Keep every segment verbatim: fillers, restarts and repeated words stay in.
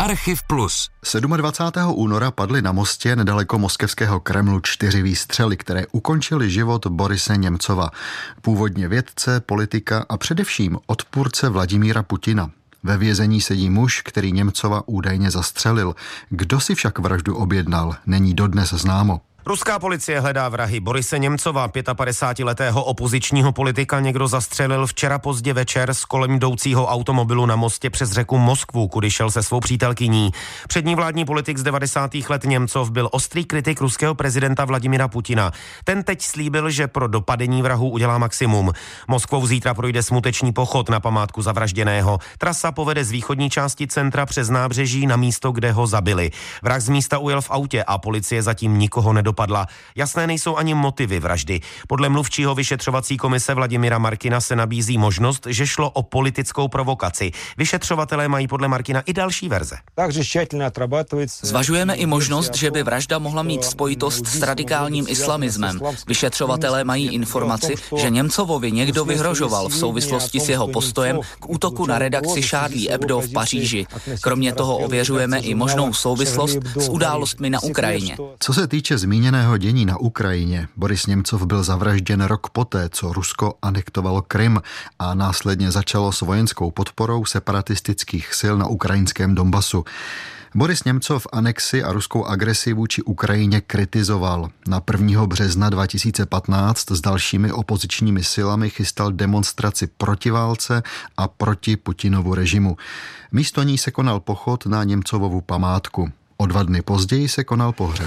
Archiv Plus. dvacátého sedmého února padly na mostě nedaleko moskevského Kremlu čtyři výstřely, které ukončily život Borise Němcova, původně vědce, politika a především odpůrce Vladimíra Putina. Ve vězení sedí muž, který Němcova údajně zastřelil. Kdo si však vraždu objednal, není dodnes známo. Ruská policie hledá vrahy Borise Němcova, pětapadesátiletého opozičního politika, někdo zastřelil včera pozdě večer z kolem jdoucího automobilu na mostě přes řeku Moskvu, kudy šel se svou přítelkyní. Přední vládní politik z devadesátých let Němcov byl ostrý kritik ruského prezidenta Vladimira Putina. Ten teď slíbil, že pro dopadení vrahů udělá maximum. Moskvou zítra projde smuteční pochod na památku zavražděného. Trasa povede z východní části centra přes nábřeží na místo, kde ho zabili. Vrah z místa ujel v autě a policie zatím nikoho nedopadla. Dopadla. Jasné nejsou ani motivy vraždy. Podle mluvčího vyšetřovací komise Vladimíra Markina se nabízí možnost, že šlo o politickou provokaci. Vyšetřovatelé mají podle Markina i další verze. Zvažujeme i možnost, že by vražda mohla mít spojitost s radikálním islamismem. Vyšetřovatelé mají informaci, že Němcovovi někdo vyhrožoval v souvislosti s jeho postojem k útoku na redakci Charlie Hebdo v Paříži. Kromě toho ověřujeme i možnou souvislost s událostmi na Ukrajině. Co se týče zmíněného dění na Ukrajině, Boris Němcov byl zavražděn rok poté, co Rusko anektovalo Krym a následně začalo s vojenskou podporou separatistických sil na ukrajinském Donbasu. Boris Němcov anexi a ruskou agresi vůči Ukrajině kritizoval. Na prvního března dva tisíce patnáct s dalšími opozičními silami chystal demonstraci proti válce a proti Putinovu režimu. Místo ní se konal pochod na Němcovovu památku. O dva dny později se konal pohřeb.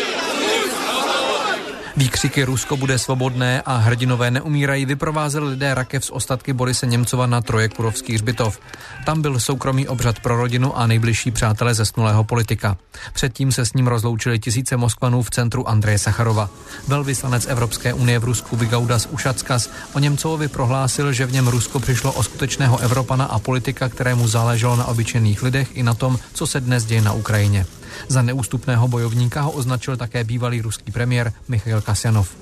Výkřiky Rusko bude svobodné a hrdinové neumírají vyprovázeli lidé rakev z ostatky Borise Němcova na Trojekurovský hřbitov. Tam byl soukromý obřad pro rodinu a nejbližší přátelé zesnulého politika. Předtím se s ním rozloučili tisíce Moskvanů v centru Andreje Sacharova. Velvyslanec Evropské unie v Rusku Vigaudas Ušackas o Němcovovi prohlásil, že v něm Rusko přišlo o skutečného Evropana a politika, kterému záleželo na obyčejných lidech i na tom, co se dnes děje na Ukrajině. Za neústupného bojovníka ho označil také bývalý ruský premiér Michail Kasjanov.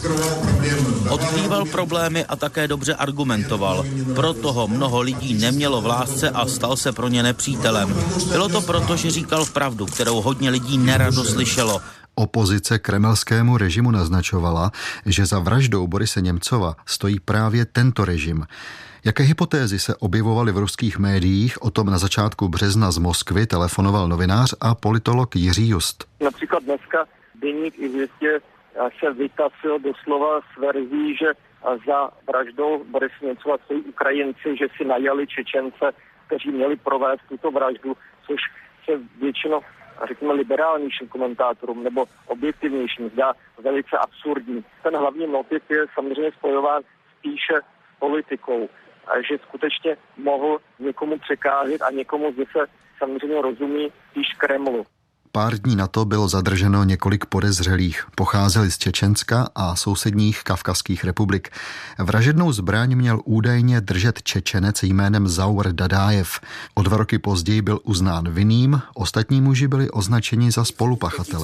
Odkrýval problémy a také dobře argumentoval. Proto ho mnoho lidí nemělo v lásce a stal se pro ně nepřítelem. Bylo to proto, že říkal pravdu, kterou hodně lidí nerado slyšelo. Opozice kremelskému režimu naznačovala, že za vraždou Borise Němcova stojí právě tento režim. Jaké hypotézy se objevovaly v ruských médiích, o tom na začátku března z Moskvy telefonoval novinář a politolog Jiří Just. Například dneska deník Izvěstě se vytasil doslova s verzí, že za vraždou Borise Němcova stojí Ukrajinci, že si najali Čečence, kteří měli provést tuto vraždu, což se většinou, řekněme, liberálnějším komentátorům nebo objektivnějším zdá velice absurdní. Ten hlavní motiv je samozřejmě spojován spíše s politikou, a že skutečně mohl někomu překázat a někomu, že se samozřejmě rozumí spíš Kremlu. Pár dní na to bylo zadrženo několik podezřelých. Pocházeli z Čečenska a sousedních kavkazských republik. Vražednou zbraň měl údajně držet Čečenec jménem Zaur Dadájev. O dva roky později byl uznán vinným, ostatní muži byli označeni za spolupachatele.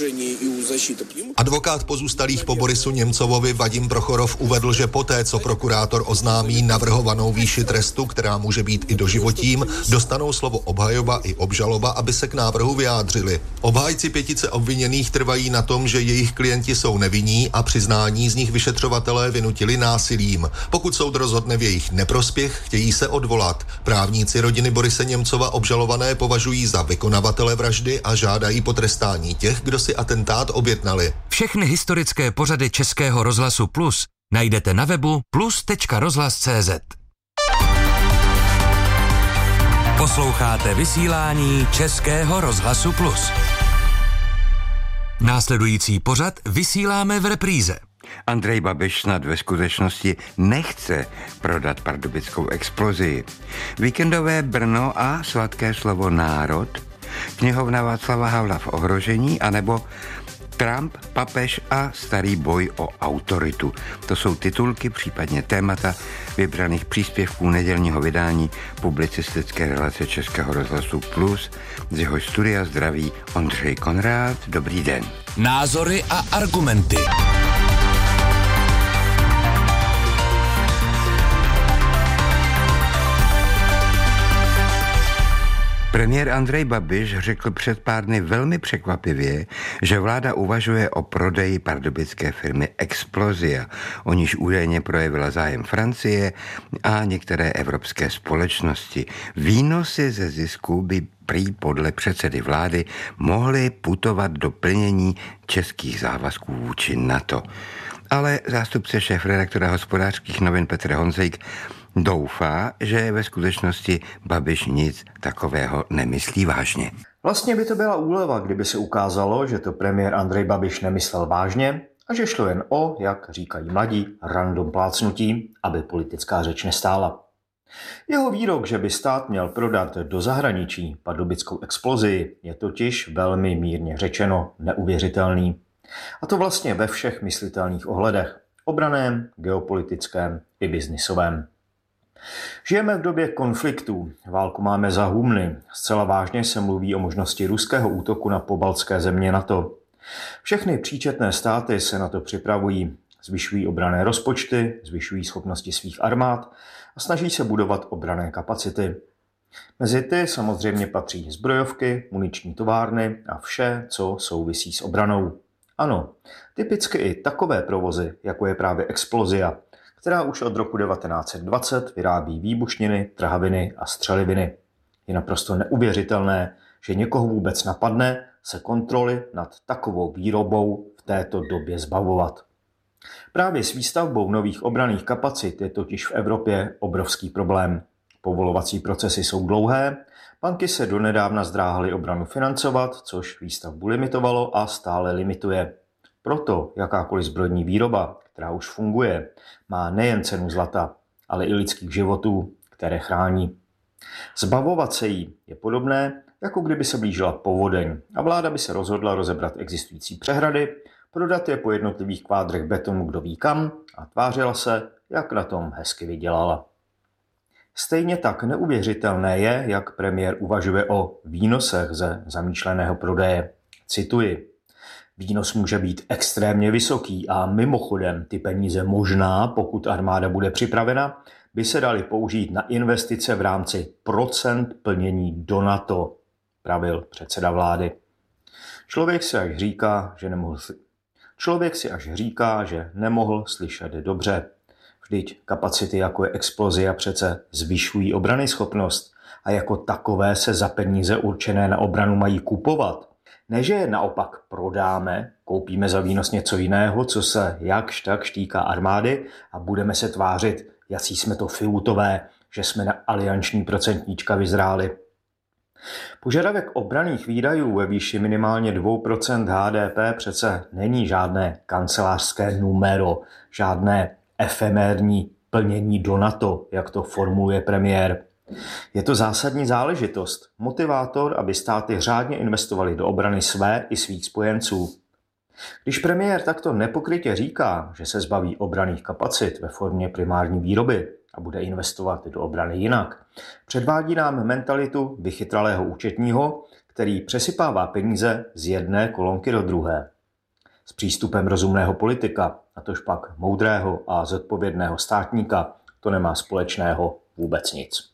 Advokát pozůstalých po Borisu Němcovovi Vadim Prochorov uvedl, že poté, co prokurátor oznámí navrhovanou výši trestu, která může být i doživotím, dostanou slovo obhajoba i obžaloba, aby se k návrhu vyjádřili. Obhájci pětice obviněných trvají na tom, že jejich klienti jsou nevinní a přiznání z nich vyšetřovatelé vynutili násilím. Pokud soud rozhodne v jejich neprospěch, chtějí se odvolat. Právníci rodiny Borise Němcova obžalované považují za vykonavatele vraždy a žádají potrestání těch, kdo si atentát objednali. Všechny historické pořady Českého rozhlasu Plus najdete na webu plus tečka rozhlas tečka cé zet. Posloucháte vysílání Českého rozhlasu Plus. Následující pořad vysíláme v repríze. Andrej Babiš snad ve skutečnosti nechce prodat pardubickou explozii. Víkendové Brno a sladké slovo národ, knihovna Václava Havla v ohrožení, anebo Trump, papež a starý boj o autoritu. To jsou titulky, případně témata vybraných příspěvků nedělního vydání publicistické relace Českého rozhlasu Plus. Z jeho studia zdraví Ondřej Konrád. Dobrý den. Názory a argumenty. Premiér Andrej Babiš řekl před pár dny velmi překvapivě, že vláda uvažuje o prodeji pardubické firmy Explosia, o níž údajně projevila zájem Francie a některé evropské společnosti. Výnosy ze zisku by prý podle předsedy vlády mohly putovat do plnění českých závazků vůči NATO. Ale zástupce šéfredaktora Hospodářských novin Petr Honzejk doufá, že ve skutečnosti Babiš nic takového nemyslí vážně. Vlastně by to byla úleva, kdyby se ukázalo, že to premiér Andrej Babiš nemyslel vážně a že šlo jen o, jak říkají mladí, random plácnutí, aby politická řeč nestála. Jeho výrok, že by stát měl prodat do zahraničí pardubickou Explosii, je totiž velmi mírně řečeno neuvěřitelný. A to vlastně ve všech myslitelných ohledech. Obraném, geopolitickém i biznisovém. Žijeme v době konfliktů, válku máme za humny, zcela vážně se mluví o možnosti ruského útoku na pobaltské země NATO. Všechny příčetné státy se na to připravují, zvyšují obranné rozpočty, zvyšují schopnosti svých armád a snaží se budovat obranné kapacity. Mezi ty samozřejmě patří zbrojovky, muniční továrny a vše, co souvisí s obranou. Ano, typicky i takové provozy, jako je právě Explosia, která už od roku devatenáct set dvacet vyrábí výbušniny, trhaviny a střeliviny. Je naprosto neuvěřitelné, že někoho vůbec napadne se kontroly nad takovou výrobou v této době zbavovat. Právě s výstavbou nových obranných kapacit je totiž v Evropě obrovský problém. Povolovací procesy jsou dlouhé, banky se donedávna zdráhaly obranu financovat, což výstavbu limitovalo a stále limituje. Proto jakákoliv zbrojní výroba, která už funguje, má nejen cenu zlata, ale i lidských životů, které chrání. Zbavovat se jí je podobné, jako kdyby se blížila povodeň a vláda by se rozhodla rozebrat existující přehrady, prodat je po jednotlivých kvádrech betonu kdo ví kam a tvářila se, jak na tom hezky vydělala. Stejně tak neuvěřitelné je, jak premiér uvažuje o výnosech ze zamýšleného prodeje. Cituji. Výnos může být extrémně vysoký a mimochodem ty peníze možná, pokud armáda bude připravena, by se daly použít na investice v rámci procent plnění do NATO, pravil předseda vlády. Člověk si až říká, že nemohl, Člověk si až říká, že nemohl slyšet dobře. Vždyť kapacity jako je Explosia přece zvyšují obranyschopnost a jako takové se za peníze určené na obranu mají kupovat. Ne, že je naopak prodáme, koupíme za výnos něco jiného, co se jakž tak týká armády a budeme se tvářit, jací jsme to fiutové, že jsme na alianční procentníčka vyzráli. Požadavek obranných výdajů ve výši minimálně dvě procenta H D P přece není žádné kancelářské numero, žádné efemérní plnění do NATO, jak to formuluje premiér. Je to zásadní záležitost, motivátor, aby státy řádně investovaly do obrany své i svých spojenců. Když premiér takto nepokrytě říká, že se zbaví obranných kapacit ve formě primární výroby a bude investovat do obrany jinak, předvádí nám mentalitu vychytralého účetního, který přesypává peníze z jedné kolonky do druhé. S přístupem rozumného politika, natož pak moudrého a zodpovědného státníka, to nemá společného vůbec nic.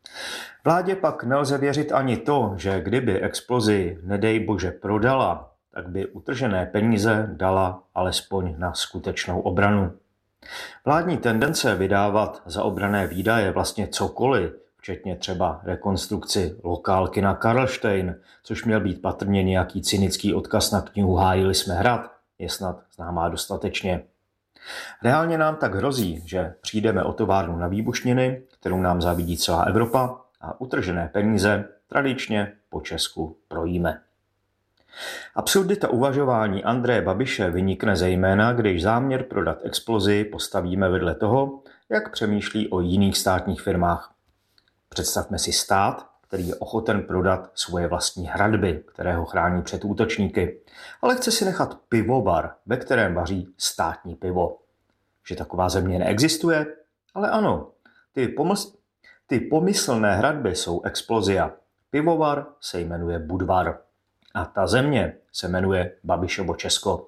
Vládě pak nelze věřit ani to, že kdyby Explosii nedej bože prodala, tak by utržené peníze dala alespoň na skutečnou obranu. Vládní tendence vydávat za obranné výdaje vlastně cokoliv, včetně třeba rekonstrukci lokálky na Karlštejn, což měl být patrně nějaký cynický odkaz na knihu Hájili jsme hrad, je snad známá dostatečně. Reálně nám tak hrozí, že přijdeme o továrnu na výbušniny, kterou nám závidí celá Evropa, a utržené peníze tradičně po Česku projíme. Absurdita uvažování Andreje Babiše vynikne zejména, když záměr prodat Explosii postavíme vedle toho, jak přemýšlí o jiných státních firmách. Představme si stát, který je ochoten prodat svoje vlastní hradby, které ho chrání před útočníky, ale chce si nechat pivovar, ve kterém vaří státní pivo. Že taková země neexistuje? Ale ano, ty, pomysl... ty pomyslné hradby jsou Explosia. Pivovar se jmenuje Budvar. A ta země se jmenuje Babišovo Česko.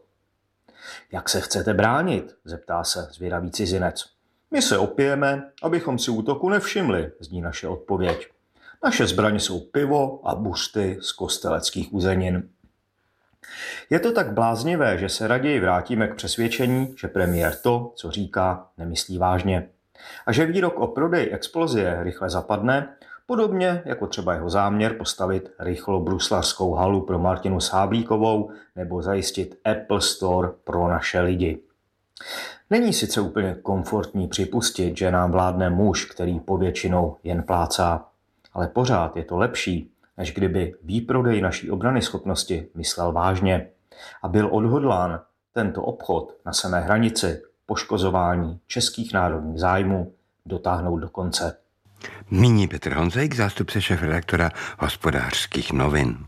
Jak se chcete bránit? Zeptá se zvědavý cizinec. My se opijeme, abychom si útoku nevšimli, zní naše odpověď. Naše zbraně jsou pivo a buřty z kosteleckých uzenin. Je to tak bláznivé, že se raději vrátíme k přesvědčení, že premiér to, co říká, nemyslí vážně. A že výrok o prodeji explozie rychle zapadne, podobně jako třeba jeho záměr postavit rychlo bruslařskou halu pro Martinu Sáblíkovou nebo zajistit Apple Store pro naše lidi. Není sice úplně komfortní připustit, že nám vládne muž, který povětšinou jen plácá, ale pořád je to lepší, než kdyby výprodej naší obranyschopnosti myslel vážně a byl odhodlán tento obchod na samé hranici poškozování českých národních zájmů dotáhnout do konce. Míní Petr Honzejk, zástupce šéfredaktora Hospodářských novin.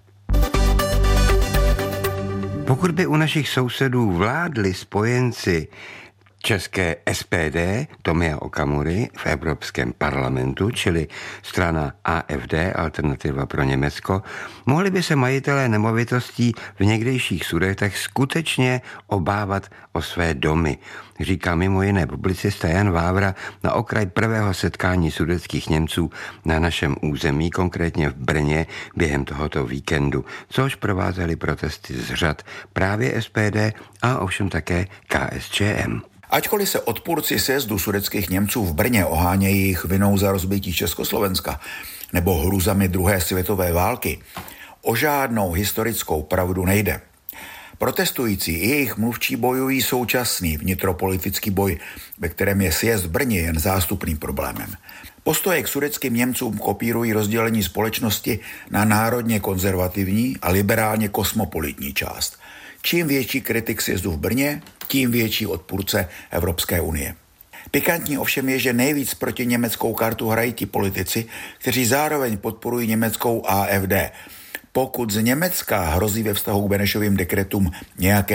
Pokud by u našich sousedů vládli spojenci české S P D Tomia Okamury v Evropském parlamentu, čili strana A F D, Alternativa pro Německo, mohli by se majitelé nemovitostí v někdejších Sudetech skutečně obávat o své domy, říká mimo jiné publicista Jan Vávra na okraj prvého setkání sudetských Němců na našem území, konkrétně v Brně během tohoto víkendu, což provázely protesty z řad právě S P D a ovšem také K S Č M. Ačkoliv se odpůrci sjezdu sudetských Němců v Brně ohánějí jejich vinou za rozbití Československa nebo hrůzami druhé světové války, o žádnou historickou pravdu nejde. Protestující i jejich mluvčí bojují současný vnitropolitický boj, ve kterém je sjezd v Brně jen zástupným problémem. Postoje k sudetským Němcům kopírují rozdělení společnosti na národně konzervativní a liberálně kosmopolitní část. Čím větší kritik sjezdu v Brně, tím větší odpůrce Evropské unie. Pikantní ovšem je, že nejvíc proti německou kartu hrají ti politici, kteří zároveň podporují německou A F D. Pokud z Německa hrozí ve vztahu k Benešovým dekretům nějaké